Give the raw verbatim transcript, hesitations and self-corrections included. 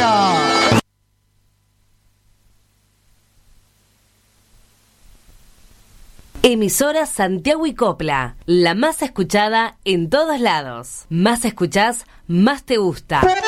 Emisora Santiago y Copla, la más escuchada en todos lados. Más escuchás, más te gusta.